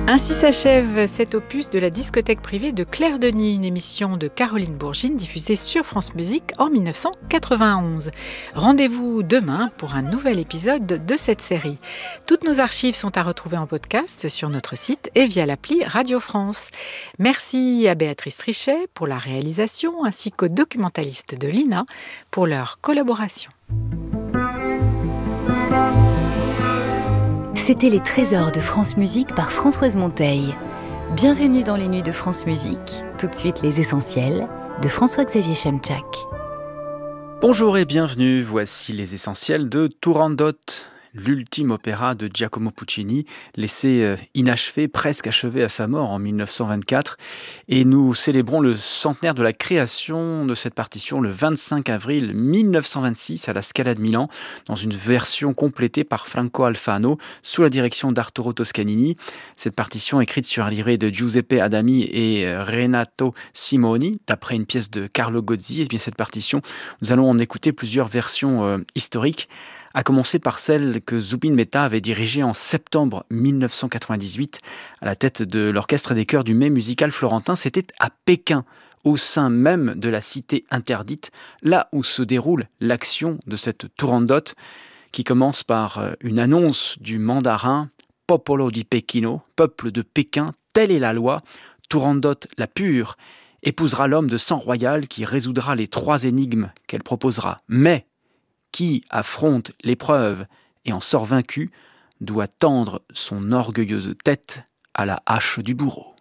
Ainsi s'achève cet opus de la discothèque privée de Claire Denis, une émission de Caroline Bourgine diffusée sur France Musique en 1991. Rendez-vous demain pour un nouvel épisode de cette série. Toutes nos archives sont à retrouver en podcast sur notre site et via l'appli Radio France. Merci à Béatrice Trichet pour la réalisation ainsi qu'aux documentalistes de l'INA pour leur collaboration. C'était les trésors de France Musique par Françoise Monteil. Bienvenue dans les nuits de France Musique. Tout de suite les essentiels de François-Xavier Chemchak. Bonjour et bienvenue, voici les essentiels de Turandot, l'ultime opéra de Giacomo Puccini, laissé inachevé, presque achevé à sa mort en 1924. Et nous célébrons le centenaire de la création de cette partition le 25 avril 1926 à la Scala de Milan, dans une version complétée par Franco Alfano, sous la direction d'Arturo Toscanini. Cette partition, écrite sur un livret de Giuseppe Adami et Renato Simoni, d'après une pièce de Carlo Gozzi, et bien cette partition, nous allons en écouter plusieurs versions historiques, à commencer par celle que Zubin Mehta avait dirigée en septembre 1998 à la tête de l'orchestre des chœurs du Mai musical florentin. C'était à Pékin, au sein même de la cité interdite, là où se déroule l'action de cette Turandot, qui commence par une annonce du mandarin « Popolo di Pechino », peuple de Pékin, telle est la loi, Turandot la pure épousera l'homme de sang royal qui résoudra les 3 énigmes qu'elle proposera. Mais qui affronte l'épreuve et en sort vaincu, doit tendre son orgueilleuse tête à la hache du bourreau.